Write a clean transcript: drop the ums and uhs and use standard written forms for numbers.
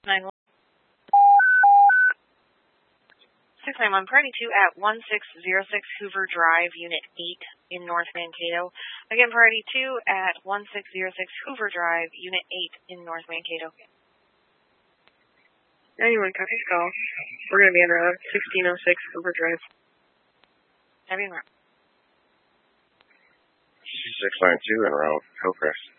9-1. 691, Priority 2 at 1606 Hoover Drive, Unit 8 in North Mankato. Again, Priority 2 at 1606 Hoover Drive, Unit 8 in North Mankato. 91, copy call. We're going to be en route, 1606 Hoover Drive. Heavy en route. 692 en route, Hillcrest.